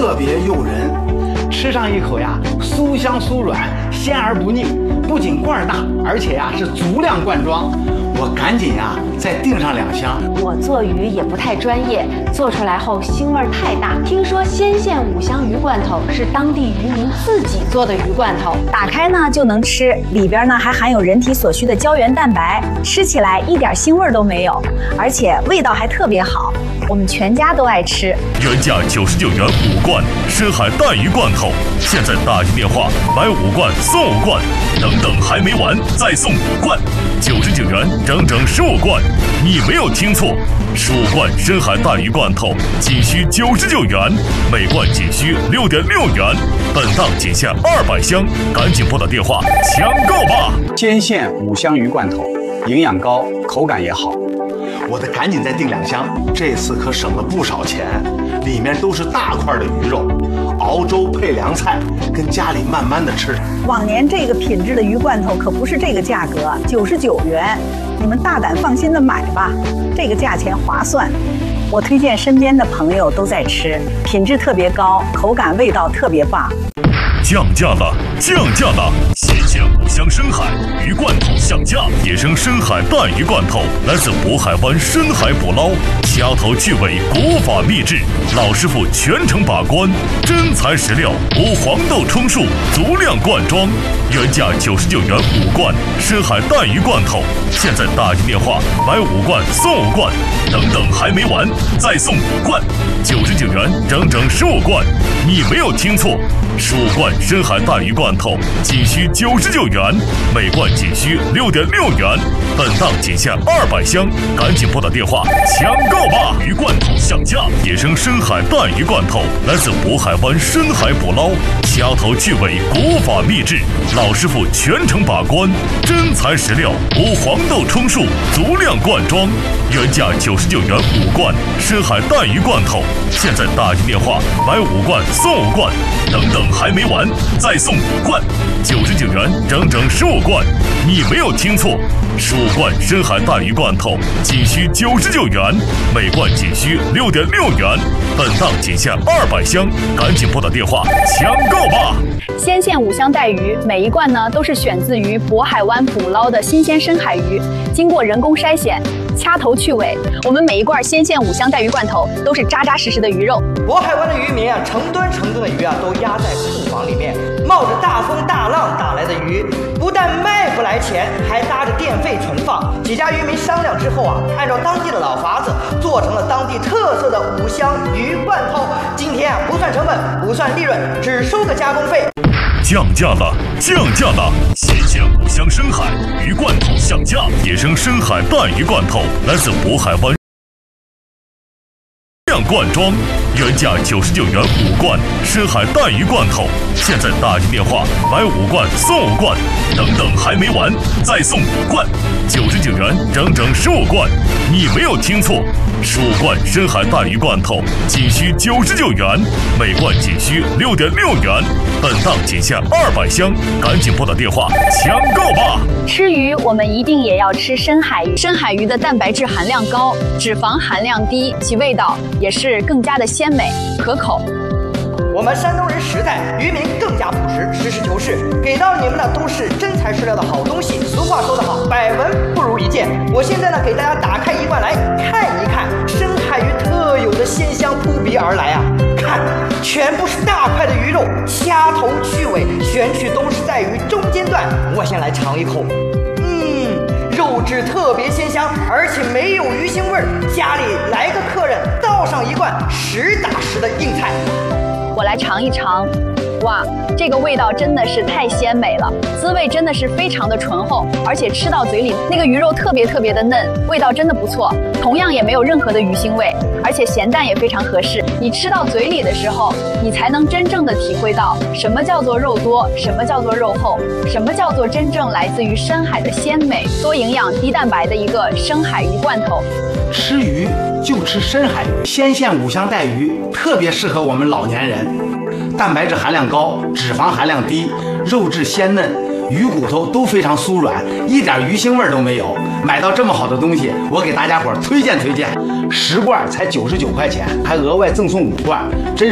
特别诱人，吃上一口呀，酥香酥软，鲜而不腻。不仅罐大，而且呀是足量罐装。我赶紧呀再订上2箱。 我做鱼也不太专业，做出来后腥味太大。听说鲜县5香鱼罐头是当地渔民自己做的鱼罐头， 打开呢就能吃，里边呢还含有人体所需的胶原蛋白，吃起来一点腥味都没有，而且味道还特别好，我们全家都爱吃。 原价99元5罐深海带鱼罐头，现在打进电话买5罐送5罐，等还没完，再送5罐，99元整整15罐，你没有听错，15罐深海带鱼罐头仅需99元，每罐仅需6.6元，本档仅限200箱，赶紧拨打电话抢购吧！ 鲜县5香鱼罐头，营养高，口感也好。 我得赶紧再订2箱，这次可省了不少钱，里面都是大块的鱼肉，熬粥配凉菜，跟家里慢慢的吃。 往年这个品质的鱼罐头可不是这个价格，99元，你们大胆放心的买吧，这个价钱划算。我推荐身边的朋友都在吃，品质特别高，口感味道特别棒。 降价了，降价了！鲜县5香深海鱼罐头降价，野生深海带鱼罐头来自渤海湾深海捕捞，掐头去尾，古法秘制，老师傅全程把关，真材实料，无黄豆充数，足量罐装，原价99元5罐深海带鱼罐头，现在打进电话买5罐送5罐，等还没完，再送5罐，99元整整15罐，你没有听错，15罐深海带鱼罐头仅需99元，每罐仅需6.6元，本档仅限200箱，赶紧拨打电话抢购吧！鱼罐头降价，野生深海带鱼罐头来自渤海湾深海捕捞，掐头去尾，古法秘制，老师傅全程把关，真材实料，无黄豆充数，足量罐装，原价99元5罐深海带鱼罐头，现在打进电话买5罐送5罐，等还没完，再送5罐，99元整整15罐，你没有听错，15罐深海带鱼罐头仅需99元，每罐仅需6.6元，本档仅限200箱，赶紧拨打电话抢购吧！ 鲜县5香带鱼，每一罐呢都是选自于渤海湾捕捞的新鲜深海鱼，经过人工筛选，掐头去尾。我们每一罐鲜县5香带鱼罐头都是扎扎实实的鱼肉。 渤海湾的渔民啊，成吨的鱼啊，都压在库房里面，冒着大风大浪打来的鱼，不但卖不来钱，还搭着电费存放。几家渔民商量之后啊，按照当地的老法子，做成了当地特色的5香鱼罐头。今天啊，不算成本，不算利润，只收个加工费。 降价了，降价了！鲜县5香深海鱼罐头降价，野生深海带鱼罐头来自渤海湾量罐装，原价99元5罐深海带鱼罐头，现在打进电话买5罐送5罐，等还没完，再送5罐，99元整整15罐，你没有听错，15罐深海带鱼罐头仅需99元，每罐仅需6.6元，本档仅限200箱，赶紧拨打电话抢购吧！ 吃鱼我们一定也要吃深海鱼，深海鱼的蛋白质含量高，脂肪含量低，其味道也是更加的鲜美可口。 我们山东人实在，渔民更加朴实，实事求是，给到你们的都是真材实料的好东西。俗话说得好，百闻不如一见。我现在呢，给大家打开一罐来看一看，深海鱼特有的鲜香扑鼻而来啊！看，全部是大块的鱼肉，掐头去尾，选取都是在于中间段。我先来尝一口，肉质特别鲜香，而且没有鱼腥味儿。家里来个客人，倒上一罐实打实的硬菜。 我来尝一尝，哇，这个味道真的是太鲜美了，滋味真的是非常的醇厚，而且吃到嘴里那个鱼肉特别的嫩，味道真的不错，同样也没有任何的鱼腥味，而且咸淡也非常合适。你吃到嘴里的时候，你才能真正的体会到什么叫做肉多，什么叫做肉厚，什么叫做真正来自于深海的鲜美、多营养、低蛋白的一个深海鱼罐头。 吃鱼就吃深海鱼，鲜县5香带鱼特别适合我们老年人，蛋白质含量高，脂肪含量低，肉质鲜嫩，鱼骨头都非常酥软，一点鱼腥味都没有。买到这么好的东西，我给大家伙推荐，10罐才99块钱，还额外赠送5罐，真